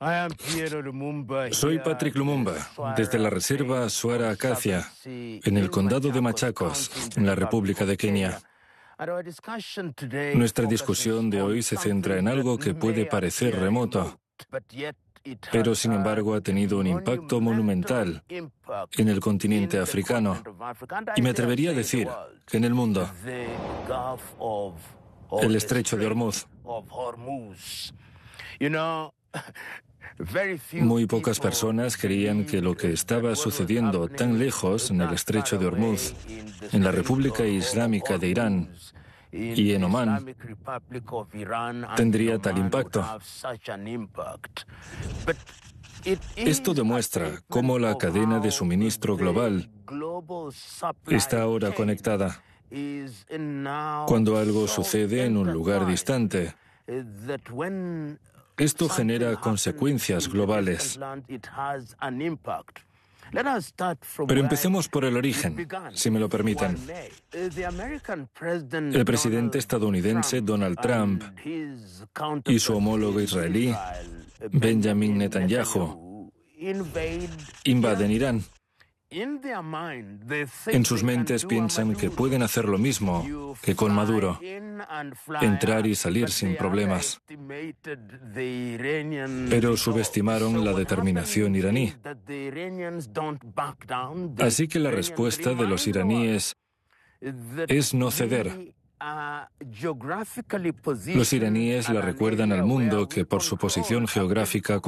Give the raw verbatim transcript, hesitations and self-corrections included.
Soy Patrick Lumumba, desde la reserva Swara Acacia, en el condado de Machakos, en la República de Kenia. Nuestra discusión de hoy se centra en algo que puede parecer remoto, pero sin embargo ha tenido un impacto monumental en el continente africano, y me atrevería a decir que en el mundo: el Estrecho de Hormuz. Muy pocas personas creían que lo que estaba sucediendo tan lejos en el Estrecho de Hormuz, en la República Islámica de Irán y en Omán, tendría tal impacto. Esto demuestra cómo la cadena de suministro global está ahora conectada. Cuando algo sucede en un lugar distante, esto genera consecuencias globales. Pero empecemos por el origen, si me lo permiten. El presidente estadounidense Donald Trump y su homólogo israelí, Benjamin Netanyahu, invaden Irán. En sus mentes piensan que pueden hacer lo mismo que con Maduro, entrar y salir sin problemas. Pero subestimaron la determinación iraní. Así que la respuesta de los iraníes es no ceder. Los iraníes le recuerdan al mundo que por su posición geográfica